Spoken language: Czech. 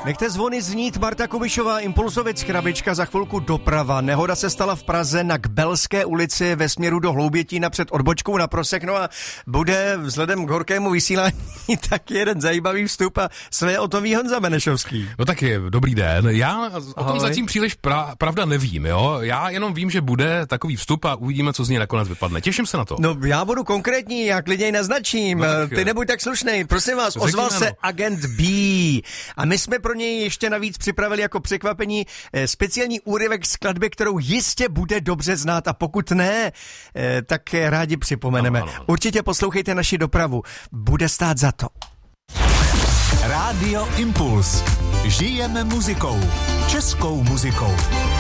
Nechte zvony znít, Marta Kubišová, Impulzovic, Krabička, za chvilku doprava. Nehoda se stala v Praze na Kbelské ulici ve směru do Hloubětína před odbočkou na Prosek. No a bude vzhledem k horkému vysílání taky jeden zajímavý vstup a své o tom ví Honza Benešovský. No tak je, dobrý den. Já o tom zatím příliš pravda nevím, jo. Já jenom vím, že bude takový vstup a uvidíme, co z něj nakonec vypadne. Těším se na to. No já budu konkrétní, já klidně naznačím. No, ty nebuď tak slušnej. Prosím vás, ozval se Agent B. A my jsme pro něj ještě navíc připravili jako překvapení speciální úryvek skladby, kterou jistě bude dobře znát, a pokud ne, tak rádi připomeneme. Ano. Určitě poslouchejte naši dopravu. Bude stát za to. Rádio Impuls. Žijeme muzikou. Českou muzikou.